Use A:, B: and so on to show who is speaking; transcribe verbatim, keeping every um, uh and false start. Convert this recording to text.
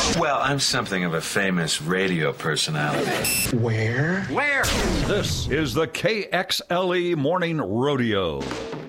A: Well, I'm something of a famous radio personality.
B: Where?
C: Where?
D: This is the K X L E Morning Rodeo.